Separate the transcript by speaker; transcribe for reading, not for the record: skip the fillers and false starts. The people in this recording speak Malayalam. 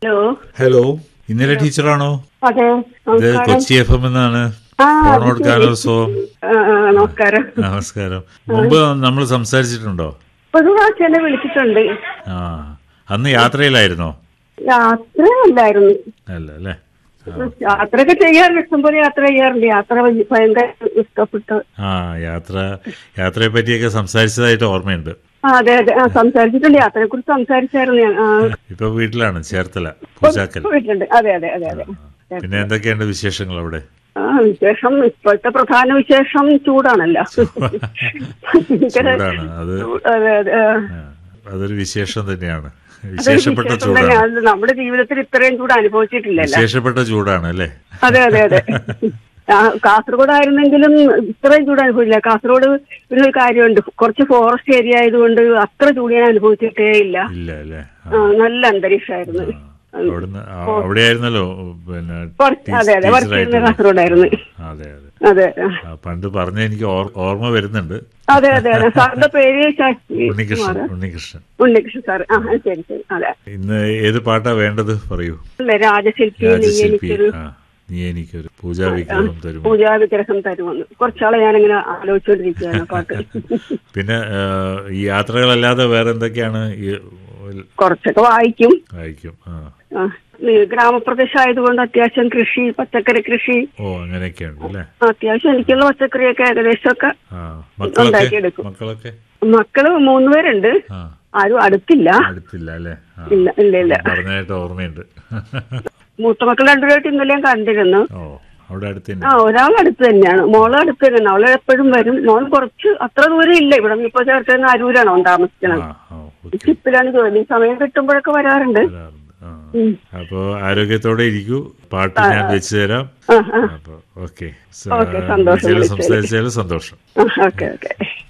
Speaker 1: ഹലോ.
Speaker 2: ഹലോ, ഇന്നലെ ടീച്ചറാണോ?
Speaker 1: അതെ,
Speaker 2: ഇത് കൊച്ചി FM എന്നാണ്. ഓണോട് ഗാനോത്സവം.
Speaker 1: നമസ്കാരം.
Speaker 2: നമസ്കാരം. മുമ്പ് നമ്മൾ സംസാരിച്ചിട്ടുണ്ടോ?
Speaker 1: ഒരു പ്രാവശ്യം വിളിച്ചിട്ടുണ്ട്.
Speaker 2: ആ, അന്ന് യാത്രയിലായിരുന്നോ?
Speaker 1: യാത്രയല്ലായിരുന്നു.
Speaker 2: അല്ല അല്ലേ?
Speaker 1: യാത്രയൊക്കെ ചെയ്യാറുണ്ട്, ഇഷ്ടംപോലെ യാത്ര ചെയ്യാറുണ്ട്. യാത്ര ഭയങ്കര ഇഷ്ടപ്പെട്ടു.
Speaker 2: യാത്രയെ പറ്റിയൊക്കെ സംസാരിച്ചതായിട്ട് ഓർമ്മയുണ്ട്.
Speaker 1: അതെ അതെ, സംസാരിച്ചിട്ടുണ്ട്. യാത്രയെ കുറിച്ച് സംസാരിച്ചായിരുന്നു ഞാൻ.
Speaker 2: ഇപ്പൊ വീട്ടിലാണ്, ചേർത്തല, പൂജാക്കൽ.
Speaker 1: വീട്ടിലുണ്ട്. അതെ അതെ അതെ അതെ.
Speaker 2: പിന്നെ എന്തൊക്കെയുണ്ട് വിശേഷങ്ങൾ അവിടെ?
Speaker 1: വിശേഷം, ഇപ്പോഴത്തെ പ്രധാന വിശേഷം ചൂടാണല്ലോ.
Speaker 2: ചൂടാണ് അത്.
Speaker 1: അതെ അതെ,
Speaker 2: അതൊരു വിശേഷം തന്നെയാണ്. വിശേഷപ്പെട്ട ചൂടാണ്.
Speaker 1: നമ്മുടെ ജീവിതത്തിൽ ഇത്രയും ചൂട് അനുഭവിച്ചിട്ടില്ലല്ലോ.
Speaker 2: വിശേഷപ്പെട്ട ചൂടാണ് അല്ലേ?
Speaker 1: അതെ അതെ അതെ. കാസർഗോഡ് ആയിരുന്നെങ്കിലും ഇത്രയും ചൂട് അനുഭവിച്ചില്ല. കാസർഗോഡ് ഒരു കാര്യമുണ്ട്, കുറച്ച് ഫോറസ്റ്റ് ഏരിയ ആയതുകൊണ്ട് അത്ര ചൂട് ഞാൻ അനുഭവിച്ചിട്ടേ ഇല്ല. നല്ല അന്തരീക്ഷമായിരുന്നു.
Speaker 2: അവിടെയായിരുന്നല്ലോ പിന്നെ.
Speaker 1: അതെ അതെ, വർക്ക് ചെയ്യുന്ന കാസർഗോഡായിരുന്നു.
Speaker 2: അതെ അതെ
Speaker 1: അതെ.
Speaker 2: പണ്ട് പറഞ്ഞ എനിക്ക് ഓർമ്മ വരുന്നുണ്ട്.
Speaker 1: അതെ അതെ അതെ. സാറിന്റെ പേര്
Speaker 2: ഉണ്ണികൃഷ്ണൻ.
Speaker 1: ഉണ്ണികൃഷ്ണൻ സാർ. ശരി ശരി. അതെ.
Speaker 2: ഇന്ന് ഏത് പാട്ടാ വേണ്ടത് പറയൂ.
Speaker 1: രാജശില്പി.
Speaker 2: നീ എനിക്കൊരു പൂജാവിഗ്രഹം
Speaker 1: തരുമെന്ന് കുറച്ചാളെ ഞാനിങ്ങനെ ആലോചിച്ചോണ്ടിരിക്കുകയാണ് പാട്ട്.
Speaker 2: പിന്നെ ഈ യാത്രകളല്ലാതെ വേറെ എന്തൊക്കെയാണ്?
Speaker 1: കുറച്ചൊക്കെ വായിക്കും. ഗ്രാമപ്രദേശം ആയതുകൊണ്ട് അത്യാവശ്യം കൃഷി, പച്ചക്കറി കൃഷി.
Speaker 2: ഓ, അങ്ങനെയൊക്കെയുണ്ട് അല്ലേ?
Speaker 1: അത്യാവശ്യം എനിക്കുള്ള പച്ചക്കറിയൊക്കെ ഏകദേശമൊക്കെ ഉണ്ടാക്കിയെടുക്കും. മക്കള് 3 പേരുണ്ട്. ആരും അടുത്തില്ല
Speaker 2: അല്ലേ?
Speaker 1: ഇല്ല ഇല്ല ഇല്ല.
Speaker 2: പറഞ്ഞായിട്ട് ഓർമ്മയുണ്ട്.
Speaker 1: മൂത്ത മക്കൾ 2 പേരായിട്ട് ഇന്നലെ ഞാൻ കണ്ടിരുന്നു. ഒരാൾ അടുത്ത് തന്നെയാണ്, മോള് അടുത്ത് തന്നെയാണ്. അവള് എപ്പോഴും വരും. മോൾ കുറച്ച് അത്ര ദൂരം ഇല്ല, ഇവിടെ ഇപ്പൊ ചേർത്ത് അരൂരാണ് അവൻ താമസിക്കണത്. ഷിപ്പിലാണ് ജോലി. സമയം കിട്ടുമ്പോഴൊക്കെ വരാറുണ്ട്.
Speaker 2: അപ്പൊ ആരോഗ്യത്തോടെ ഇരിക്കൂ. പാട്ട് ഞാൻ വെച്ചു തരാം.
Speaker 1: സന്തോഷം.
Speaker 2: സംസാരിച്ചാലും സന്തോഷം.
Speaker 1: Okay okay.